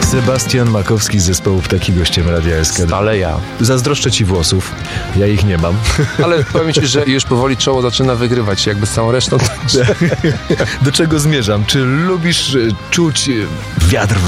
Sebastian Makowski z zespołu Ptaki gościem Radia SK. Ale ja. Zazdroszczę ci włosów. Ja ich nie mam. Ale powiem ci, że już powoli czoło zaczyna wygrywać, jakby z całą resztą. Do czego zmierzam? Czy lubisz czuć wiatr